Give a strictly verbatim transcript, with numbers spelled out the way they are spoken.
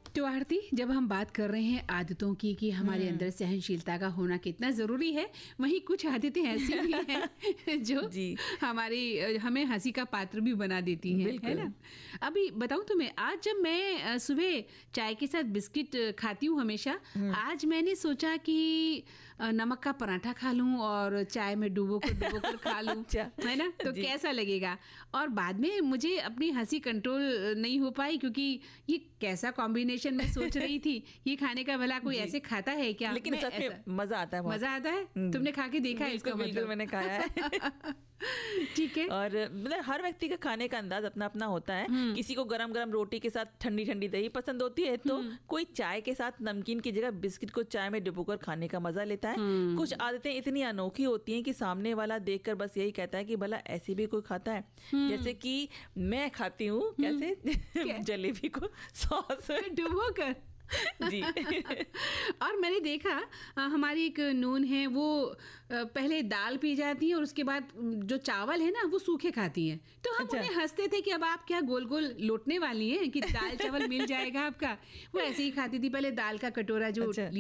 तो आरती, जब हम बात कर रहे हैं आदतों की कि हमारे अंदर सहनशीलता का होना कितना ज़रूरी है, वहीं कुछ आदतें ऐसी भी हैं जो जी। हमारी हमें हंसी का पात्र भी बना देती हैं, है ना? अभी बताऊं तुम्हें, आज जब मैं सुबह चाय के साथ बिस्किट खाती हूँ हमेशा, आज मैंने सोचा कि नमक का पराठा खा लूं और चाय में डुबो कर डुबो कर खा लूं, है ना? तो कैसा लगेगा? और बाद में मुझे अपनी हंसी कंट्रोल नहीं हो पाई, क्योंकि ये कैसा कॉम्बिनेशन मैं सोच रही थी, ये खाने का भला कोई ऐसे खाता है क्या? लेकिन सच में मजा आता है, मजा आता है। तुमने खा के देखा है इसका मतलब? मैंने खाया है। ठीक है। और मतलब हर व्यक्ति का खाने का अंदाज अपना अपना होता है। किसी को गरम गरम रोटी के साथ ठंडी ठंडी दही पसंद होती है, तो कोई चाय के साथ नमकीन की जगह बिस्किट को चाय में डुबोकर खाने का मजा लेता है। कुछ आदतें इतनी अनोखी होती हैं कि सामने वाला देखकर बस यही कहता है कि भला ऐसे भी कोई खाता है। जैसे कि मैं खाती हूँ कैसे जलेबी को सॉस में डुबोकर जी। और मैंने देखा, हमारी एक नून है, वो पहले दाल पी जाती है और उसके बाद जो चावल है ना वो सूखे खाती है। तो हम अच्छा। उन्हें हंसते थे कि अब आप क्या गोल गोल लोटने वाली हैं कि दाल चावल मिल जाएगा आपका। वो ऐसे ही खाती थी, पहले दाल का कटोरा जो अच्छा।